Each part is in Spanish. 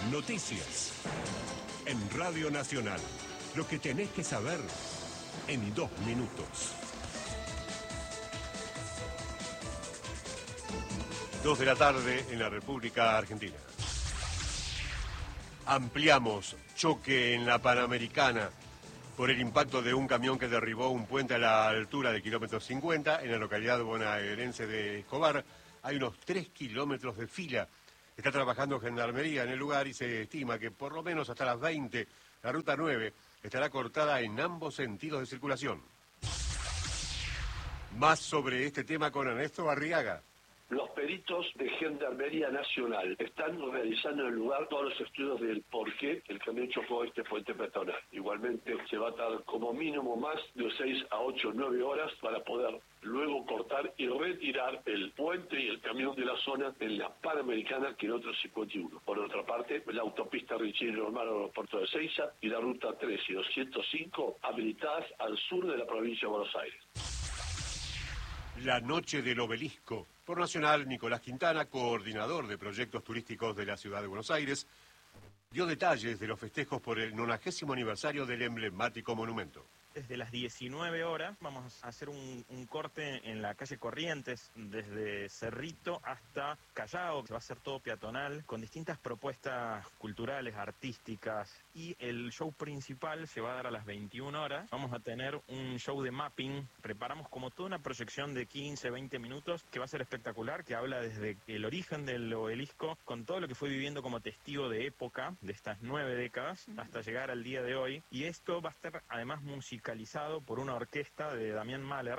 Noticias. En Radio Nacional. Lo que tenés que saber en 2 minutos. 2 de la tarde en la República Argentina. Ampliamos choque en la Panamericana por el impacto de un camión que derribó un puente a la altura del kilómetro 50 en la localidad bonaerense de Escobar. Hay unos 3 kilómetros de fila. Está trabajando Gendarmería en el lugar y se estima que por lo menos hasta las 20 la ruta 9 estará cortada en ambos sentidos de circulación. Más sobre este tema con Ernesto Barriaga. Los peritos de Gendarmería Nacional están realizando en el lugar todos los estudios del por qué el camión chocó este puente peatonal. Igualmente se va a tardar como mínimo más de 6 a 8 o 9 horas para poder luego cortar y retirar el puente y el camión de la zona en la Panamericana, kilómetro 51. Por otra parte, la autopista Richelieu Normal al aeropuerto de Ezeiza y la ruta 3 y 205 habilitadas al sur de la provincia de Buenos Aires. La noche del obelisco. Por Nacional, Nicolás Quintana, coordinador de proyectos turísticos de la ciudad de Buenos Aires, dio detalles de los festejos por el 90º aniversario del emblemático monumento. Desde las 19 horas vamos a hacer un corte en la calle Corrientes, desde Cerrito hasta Callao. Se va a hacer todo peatonal, con distintas propuestas culturales, artísticas. Y el show principal se va a dar a las 21 horas. Vamos a tener un show de mapping. Preparamos como toda una proyección de 15, 20 minutos que va a ser espectacular, que habla desde el origen del obelisco, con todo lo que fue viviendo como testigo de época, de estas 9 décadas, hasta llegar al día de hoy. Y esto va a estar además musicalizado por una orquesta de Damián Mahler.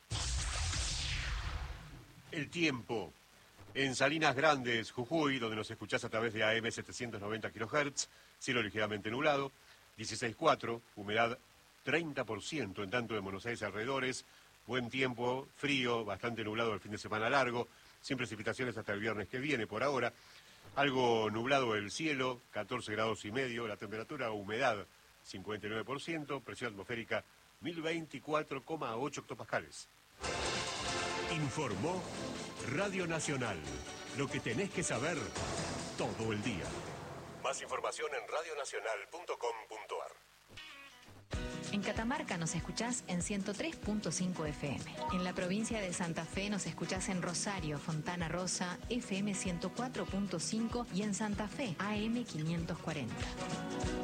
El tiempo. En Salinas Grandes, Jujuy, donde nos escuchás a través de AM 790 kHz, cielo ligeramente nublado, 16,4, humedad 30%, en tanto en Buenos Aires alrededores, buen tiempo, frío, bastante nublado el fin de semana largo, sin precipitaciones hasta el viernes que viene por ahora, algo nublado el cielo, 14 grados y medio, la temperatura, humedad 59%, presión atmosférica 1024,8 hectopascales. Informó Radio Nacional. Lo que tenés que saber todo el día. Más información en radionacional.com.ar. En Catamarca nos escuchás en 103.5 FM. En la provincia de Santa Fe nos escuchás en Rosario, Fontana Rosa, FM 104.5 y en Santa Fe, AM 540.